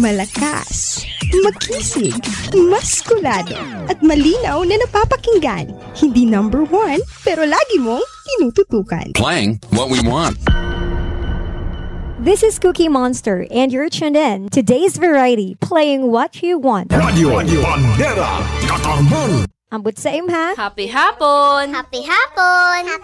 Malakas, makisig, maskulado, at malinaw na napapakinggan. Hindi number one, pero lagi mong tinututukan. Playing what we want. This is Cookie Monster, and you're tuned in to Today's Variety, playing what you want. Radio Bandera Katarman. Ambot sa imha. Happy hapon! Happy hapon!